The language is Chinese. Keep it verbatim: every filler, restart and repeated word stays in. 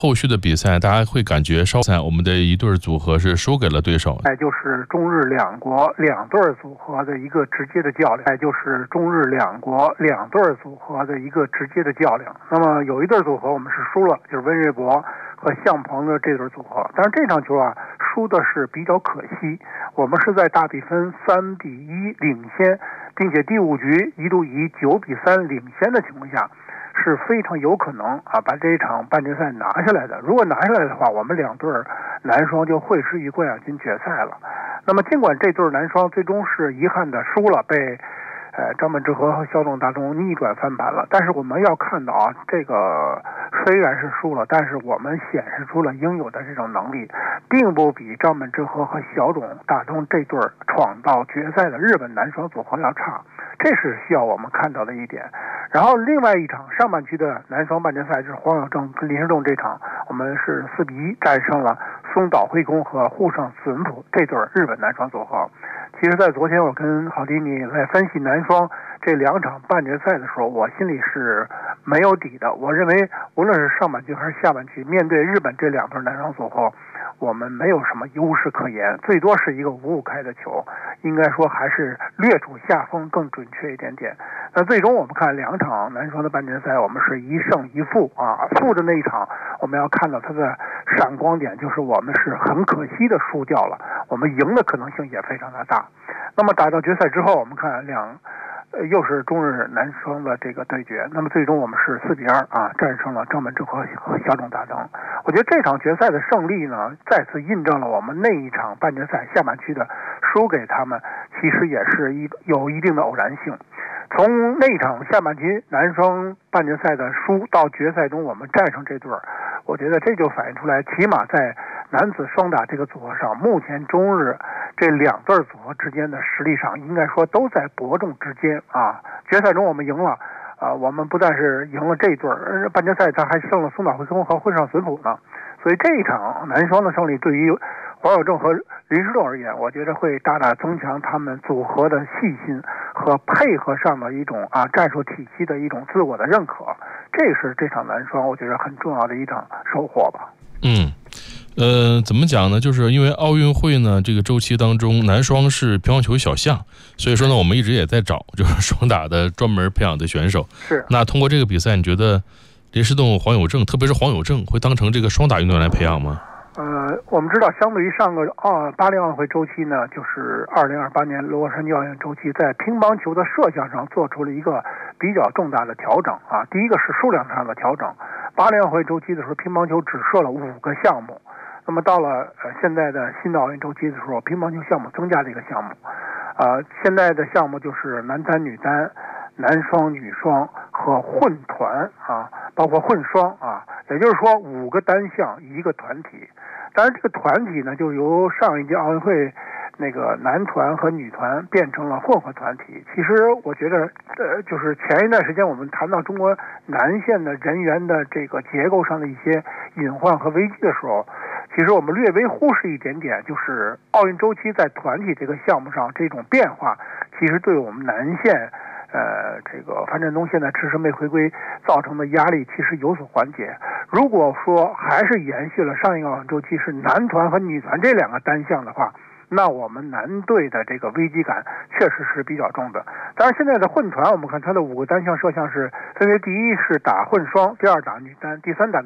后续的比赛，大家会感觉稍赛我们的一对组合是输给了对手。 哎，就是中日两国两对组合的一个直接的较量，哎，就是中日两国两对组合的一个直接的较量。那么有一对组合我们是输了，就是温瑞博和向鹏的这对组合。但是这场球啊，输的是比较可惜，我们是在大比分三比一领先，并且第五局一度以九比三领先的情况下，是非常有可能啊把这一场半决赛拿下来的。如果拿下来的话，我们两对男双就会师于冠亚军决赛了。那么尽管这对男双最终是遗憾的输了，被呃张本智和和肖仲大东逆转翻盘了，但是我们要看到啊，这个虽然是输了，但是我们显示出了应有的这种能力，并不比张本智和和肖仲大东这对闯到决赛的日本男双组合要差，这是需要我们看到的一点。然后另外一场上半区的男双半决赛，就是黄有正跟林诗栋这场，我们是四比一战胜了松岛辉空和户胜子文普这对日本男双组合。其实在昨天我跟郝迪你在分析男双这两场半决赛的时候，我心里是没有底的。我认为无论是上半区还是下半区，面对日本这两对男双组合，我们没有什么优势可言，最多是一个五五开的球，应该说还是略处下风更准确一点点。那最终我们看两场男双的半决赛，我们是一胜一负啊，负的那一场我们要看到它的闪光点，就是我们是很可惜的输掉了，我们赢的可能性也非常的大。那么打到决赛之后，我们看两呃，又是中日男双的这个对决，那么最终我们是四比二啊战胜了张本智和和肖仲大东。我觉得这场决赛的胜利呢，再次印证了我们那一场半决赛下半区的输给他们，其实也是一有一定的偶然性。从那场下半区男双半决赛的输到决赛中我们战胜这对儿，我觉得这就反映出来，起码在男子双打这个组合上，目前中日这两对组合之间的实力上，应该说都在伯仲之间啊。决赛中我们赢了，啊，我们不但是赢了这对儿，半决赛他还胜了松岛辉空和混上子普呢。所以这一场男双的胜利，对于黄有正和林诗栋而言，我觉得会大大增强他们组合的细心和配合上的一种啊战术体系的一种自我的认可，这是这场男双我觉得很重要的一场收获吧。 嗯。呃，怎么讲呢？就是因为奥运会呢，这个周期当中，男双是乒乓球小项，所以说呢，我们一直也在找就是双打的专门培养的选手。 是。 那通过这个比赛，你觉得林诗栋、黄有正，特别是黄有正，会当成这个双打运动员来培养吗？ 呃，我们知道，相对于上个啊巴黎奥运会周期呢，就是二零二八年洛杉矶奥运周期，在乒乓球的射项上做出了一个比较重大的调整啊。第一个是数量上的调整，巴黎奥运会周期的时候，乒乓球只设了五个项目。那么到了呃现在的新的奥运周期的时候，乒乓球项目增加了一个项目，呃，现在的项目就是男单、女单、男双、女双和混团啊，包括混双啊，也就是说五个单项一个团体。当然，这个团体呢，就由上一届奥运会那个男团和女团变成了混合团体。其实我觉得，呃，就是前一段时间我们谈到中国男线的人员的这个结构上的一些隐患和危机的时候，其实我们略微忽视一点点，就是奥运周期在团体这个项目上这种变化，其实对我们男线，呃，这个樊振东现在迟迟没回归造成的压力其实有所缓解。如果说还是延续了上一个奥运周期是男团和女团这两个单项的话，那我们男队的这个危机感确实是比较重的。当然，现在的混团，我们看它的五个单项射项是分别：第一是打混双，第二打女单，第三打